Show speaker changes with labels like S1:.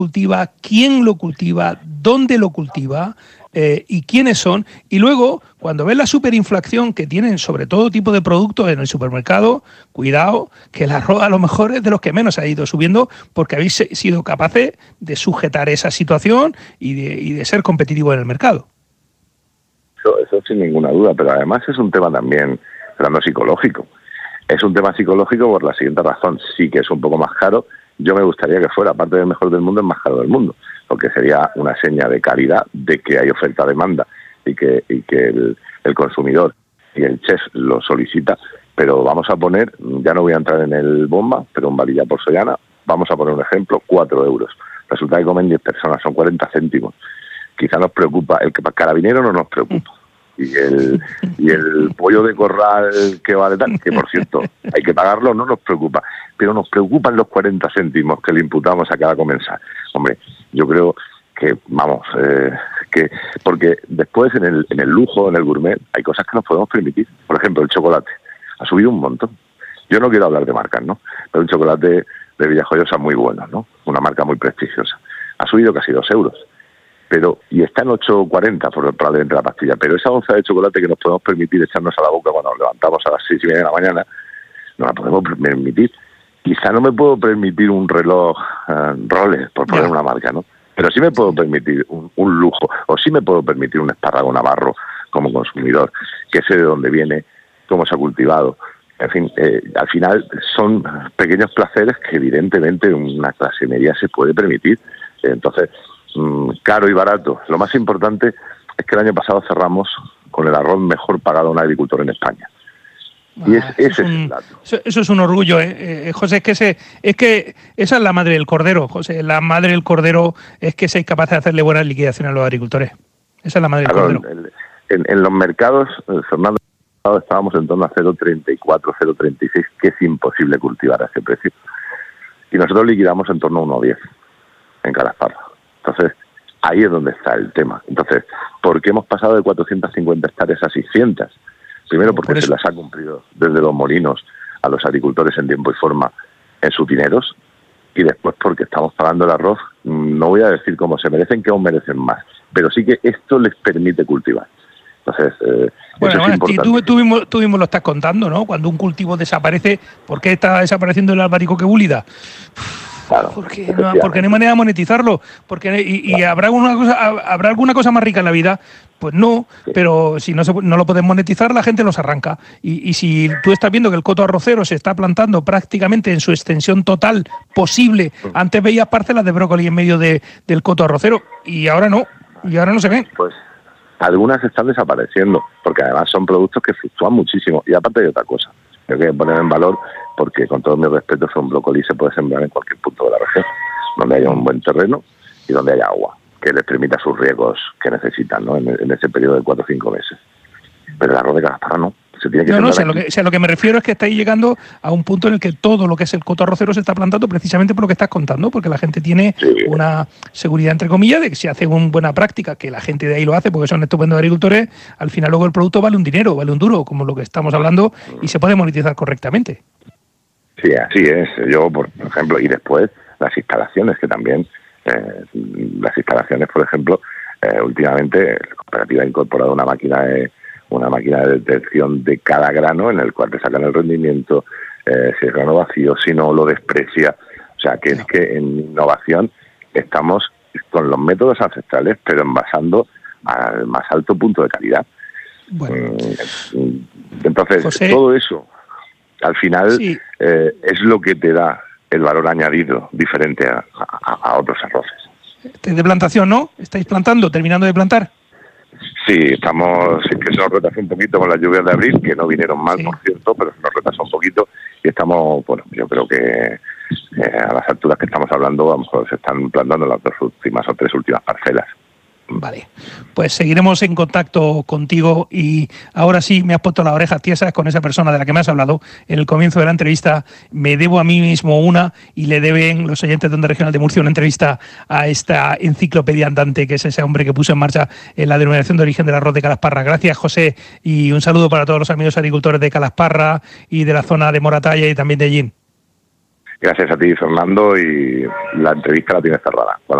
S1: cultiva, quién lo cultiva, dónde lo cultiva y quiénes son. Y luego, cuando ves la superinflación que tienen sobre todo tipo de productos en el supermercado, cuidado, que el arroz a lo mejor es de los que menos ha ido subiendo porque habéis sido capaces de sujetar esa situación y de ser competitivos en el mercado.
S2: Eso sin ninguna duda, pero además es un tema también, Fernando, psicológico. Es un tema psicológico por la siguiente razón. Sí que es un poco más caro. Yo me gustaría que fuera, aparte del mejor del mundo, el más caro del mundo, porque sería una seña de calidad, de que hay oferta-demanda y que el consumidor y el chef lo solicita. Pero vamos a poner, ya no voy a entrar en el bomba, pero un varilla porcellana, vamos a poner un ejemplo, 4 euros. Resulta que comen 10 personas, son 40 céntimos. Quizá nos preocupa, el carabinero no nos preocupa. Y el pollo de corral que vale tal, que por cierto hay que pagarlo, no nos preocupa, pero nos preocupan los 40 céntimos que le imputamos a cada comensal. Hombre, yo creo que, que porque después en el lujo, en el gourmet, hay cosas que nos podemos permitir. Por ejemplo, el chocolate ha subido un montón. Yo no quiero hablar de marcas, ¿no? Pero un chocolate de Villajoyosa muy bueno, ¿no? Una marca muy prestigiosa. Ha subido casi 2 euros. Y está en 8,40 probablemente la pastilla, pero esa onza de chocolate que nos podemos permitir echarnos a la boca cuando nos levantamos a las 6:30 de la mañana, no la podemos permitir. Quizá no me puedo permitir un reloj Rolex, por poner una marca, ¿no? Pero sí me puedo permitir un lujo, o sí me puedo permitir un espárrago navarro como consumidor, que sé de dónde viene, cómo se ha cultivado. En fin, al final son pequeños placeres que evidentemente una clase media se puede permitir. Entonces, caro y barato. Lo más importante es que el año pasado cerramos con el arroz mejor pagado a un agricultor en España. Y ese es el dato.
S1: Eso es un orgullo, José. Es que esa es la madre del cordero, José. La madre del cordero es que seáis capaces de hacerle buenas liquidaciones a los agricultores. Esa es la madre del cordero.
S2: En los mercados, Fernando, estábamos en torno a 0,34, 0,36, que es imposible cultivar a ese precio. Y nosotros liquidamos en torno a 1,10 en Calasparra. Entonces, ahí es donde está el tema. Entonces, ¿por qué hemos pasado de 450 hectáreas a 600? Primero porque se las ha cumplido desde los molinos a los agricultores en tiempo y forma en sus dineros, y después porque estamos pagando el arroz, no voy a decir cómo se merecen, que aún merecen más, pero sí que esto les permite cultivar. Entonces, eso es importante.
S1: Tú mismo lo estás contando, ¿no? Cuando un cultivo desaparece, ¿por qué está desapareciendo el albaricoque búlida?
S2: Claro,
S1: porque no hay manera de monetizarlo, y habrá alguna cosa más rica en la vida, pues no, sí. Pero si no lo puedes monetizar, la gente los arranca. Y si tú estás viendo que el coto arrocero se está plantando prácticamente en su extensión total posible, antes veías parcelas de brócoli en medio del coto arrocero y ahora no se ven.
S2: Pues algunas están desapareciendo, porque además son productos que fluctúan muchísimo. Y aparte hay otra cosa, hay que poner en valor, porque con todo mi respeto, un brócoli se puede sembrar en cualquier punto de la región, donde haya un buen terreno y donde haya agua, que les permita sus riegos que necesitan, ¿no? en ese periodo de 4 o 5 meses. Pero el arroz de Calasparra no. Se tiene que
S1: lo que me refiero es que estáis llegando a un punto en el que todo lo que es el coto arrocero se está plantando precisamente por lo que estás contando, porque la gente tiene una seguridad, entre comillas, de que si hace una buena práctica, que la gente de ahí lo hace porque son estupendos agricultores, al final luego el producto vale un dinero, vale un duro, como lo que estamos hablando, y se puede monetizar correctamente.
S2: Sí, así es. Yo, por ejemplo, y después las instalaciones, que también, por ejemplo, últimamente la cooperativa ha incorporado una máquina de detección de cada grano, en el cual te sacan el rendimiento, si es grano vacío, si no lo desprecia. O sea, que es que en innovación estamos con los métodos ancestrales, pero envasando al más alto punto de calidad. Bueno. Entonces, José, todo eso, al final, es lo que te da el valor añadido diferente a otros arroces.
S1: De plantación, ¿no? ¿Estáis plantando, terminando de plantar?
S2: Sí, estamos, es que se nos retrasó un poquito con las lluvias de abril, que no vinieron mal, por cierto, pero se nos retrasó un poquito y estamos, bueno, yo creo que a las alturas que estamos hablando, a lo mejor se están plantando las 2 últimas o 3 últimas parcelas.
S1: Vale, pues seguiremos en contacto contigo y ahora sí me has puesto las orejas tiesas con esa persona de la que me has hablado en el comienzo de la entrevista. Me debo a mí mismo una y le deben los oyentes de Onda Regional de Murcia una entrevista a esta enciclopedia andante que es ese hombre que puso en marcha la denominación de origen del arroz de Calasparra. Gracias, José, y un saludo para todos los amigos agricultores de Calasparra y de la zona de Moratalla y también de Allín.
S2: Gracias a ti, Fernando, y la entrevista la tienes cerrada.